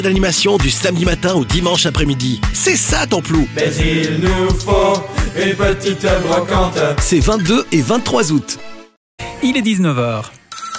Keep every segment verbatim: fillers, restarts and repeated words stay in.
L'animation du samedi matin au dimanche après-midi. C'est ça ton plou. Mais il nous faut une petite brocante. C'est vingt-deux et vingt-trois août. Il est dix-neuf heures.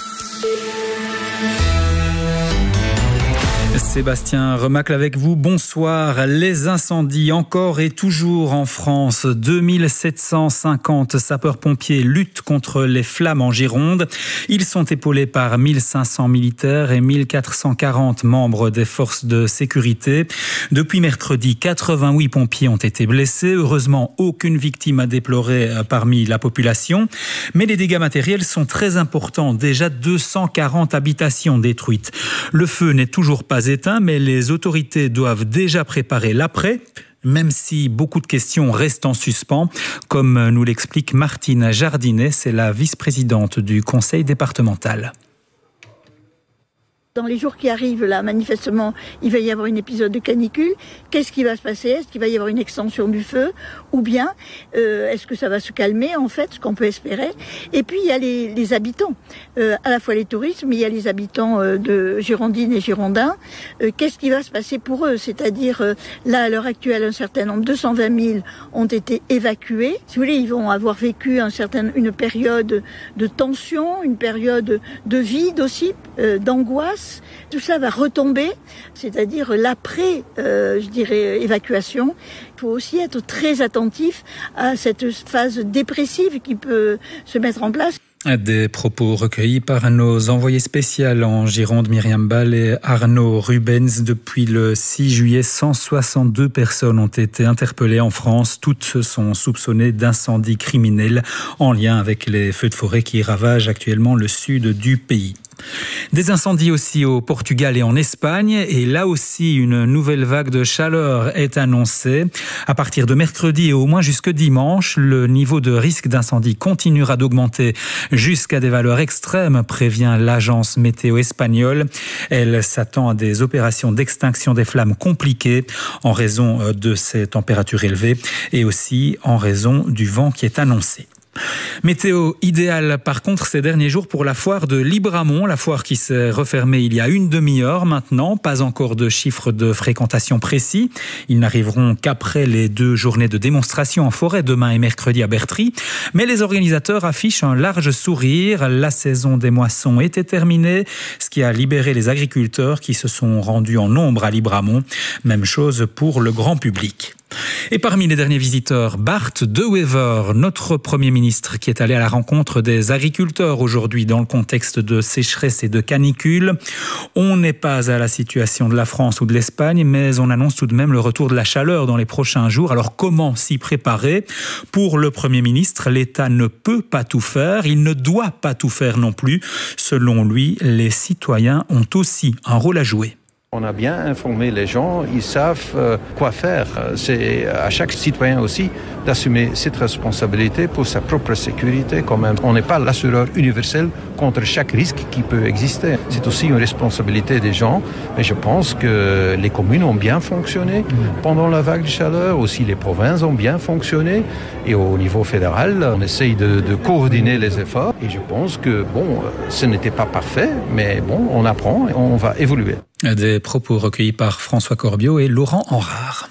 Sébastien Remacle avec vous, bonsoir. Les incendies encore et toujours en France. deux mille sept cent cinquante sapeurs-pompiers luttent contre les flammes en Gironde. Ils sont épaulés par mille cinq cents militaires et mille quatre cent quarante membres des forces de sécurité. Depuis mercredi, quatre-vingt-huit pompiers ont été blessés. Heureusement, aucune victime à déplorer parmi la population. Mais les dégâts matériels sont très importants. Déjà deux cent quarante habitations détruites. Le feu n'est toujours pas éteint, mais les autorités doivent déjà préparer l'après, même si beaucoup de questions restent en suspens, comme nous l'explique Martine Jardinet, c'est la vice-présidente du conseil départemental. Dans les jours qui arrivent, là, manifestement, il va y avoir une épisode de canicule. Qu'est-ce qui va se passer? Est-ce qu'il va y avoir une extension du feu? Ou bien, euh, est-ce que ça va se calmer, en fait, ce qu'on peut espérer? Et puis, il y a les, les habitants. Euh, à la fois les touristes, mais il y a les habitants euh, de Girondines et Girondins. Euh, qu'est-ce qui va se passer pour eux? C'est-à-dire, euh, là, à l'heure actuelle, un certain nombre, deux cent vingt mille, ont été évacués. Si vous voulez, ils vont avoir vécu un certain, une période de tension, une période de vide aussi, euh, d'angoisse. Tout ça va retomber, c'est-à-dire l'après, euh, je dirais, évacuation. Il faut aussi être très attentif à cette phase dépressive qui peut se mettre en place. Des propos recueillis par nos envoyés spéciaux en Gironde, Myriam Ball et Arnaud Rubens. Depuis le six juillet, cent soixante-deux personnes ont été interpellées en France. Toutes sont soupçonnées d'incendies criminels en lien avec les feux de forêt qui ravagent actuellement le sud du pays. Des incendies aussi au Portugal et en Espagne, et là aussi une nouvelle vague de chaleur est annoncée. À partir de mercredi et au moins jusque dimanche, le niveau de risque d'incendie continuera d'augmenter jusqu'à des valeurs extrêmes, prévient l'agence météo espagnole. Elle s'attend à des opérations d'extinction des flammes compliquées en raison de ces températures élevées et aussi en raison du vent qui est annoncé. Météo idéale par contre ces derniers jours pour la foire de Libramont, la foire qui s'est refermée il y a une demi-heure maintenant, pas encore de chiffres de fréquentation précis. Ils n'arriveront qu'après les deux journées de démonstration en forêt demain et mercredi à Bertry. Mais les organisateurs affichent un large sourire. La saison des moissons était terminée, ce qui a libéré les agriculteurs qui se sont rendus en nombre à Libramont. Même chose pour le grand public. Et parmi les derniers visiteurs, Bart De Wever, notre Premier ministre qui est allé à la rencontre des agriculteurs aujourd'hui dans le contexte de sécheresse et de canicule. On n'est pas à la situation de la France ou de l'Espagne, mais on annonce tout de même le retour de la chaleur dans les prochains jours. Alors comment s'y préparer? Pour le Premier ministre, l'État ne peut pas tout faire, il ne doit pas tout faire non plus. Selon lui, les citoyens ont aussi un rôle à jouer. On a bien informé les gens, ils savent euh, quoi faire. C'est à chaque citoyen aussi d'assumer cette responsabilité pour sa propre sécurité quand même. On n'est pas l'assureur universel contre chaque risque qui peut exister. C'est aussi une responsabilité des gens. Mais je pense que les communes ont bien fonctionné pendant la vague de chaleur. Aussi les provinces ont bien fonctionné. Et au niveau fédéral, on essaye de, de coordonner les efforts. Et je pense que bon, ce n'était pas parfait, mais bon, on apprend et on va évoluer. Des propos recueillis par François Corbiot et Laurent Enrard.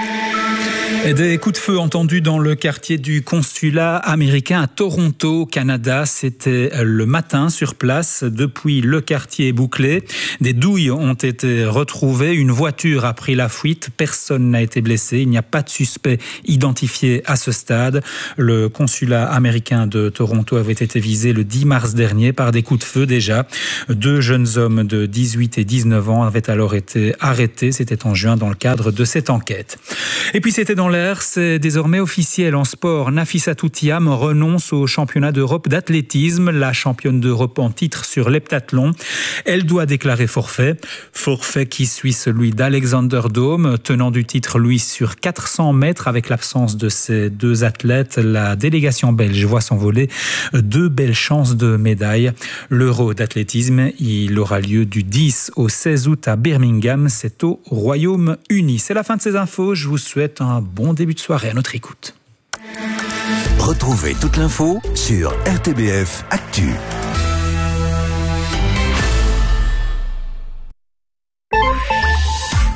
Et des coups de feu entendus dans le quartier du consulat américain à Toronto, Canada. C'était le matin sur place. Depuis, le quartier est bouclé. Des douilles ont été retrouvées. Une voiture a pris la fuite. Personne n'a été blessé. Il n'y a pas de suspect identifié à ce stade. Le consulat américain de Toronto avait été visé le dix mars dernier par des coups de feu déjà. Deux jeunes hommes de dix-huit et dix-neuf ans avaient alors été arrêtés. C'était en juin dans le cadre de cette enquête. Et puis c'était dans l'air, c'est désormais officiel en sport. Nafissatou Thiam renonce au championnat d'Europe d'athlétisme. La championne d'Europe en titre sur l'heptathlon. Elle doit déclarer forfait. Forfait qui suit celui d'Alexander Dome, tenant du titre lui sur quatre cents mètres. Avec l'absence de ces deux athlètes, la délégation belge voit s'envoler deux belles chances de médaille. L'Euro d'athlétisme, il aura lieu du dix au seize août à Birmingham. C'est au Royaume-Uni. C'est la fin de ces infos. Je vous souhaite un bon début de soirée à notre écoute. Retrouvez toute l'info sur R T B F Actu.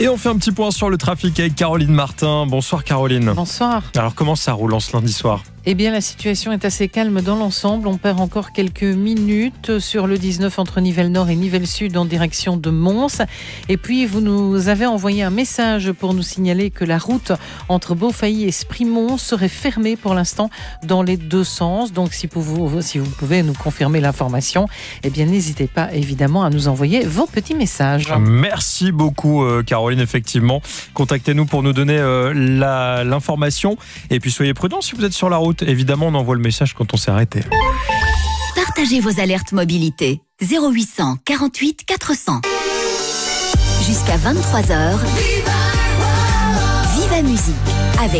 Et on fait un petit point sur le trafic avec Caroline Martin. Bonsoir Caroline. Bonsoir. Alors comment ça roule en ce lundi soir ? Eh bien, la situation est assez calme dans l'ensemble. On perd encore quelques minutes sur le dix-neuf entre Nivelles-Nord et Nivelles-Sud en direction de Mons. Et puis, vous nous avez envoyé un message pour nous signaler que la route entre Beaufailly et Sprimont serait fermée pour l'instant dans les deux sens. Donc, si vous, si vous pouvez nous confirmer l'information, eh bien, n'hésitez pas évidemment à nous envoyer vos petits messages. Merci beaucoup euh, Caroline, effectivement. Contactez-nous pour nous donner euh, la, l'information. Et puis, soyez prudents si vous êtes sur la route. Évidemment, on envoie le message quand on s'est arrêté. Partagez vos alertes mobilité. zéro huit cent quarante-huit quatre cents. Jusqu'à vingt-trois heures. Viva Musique.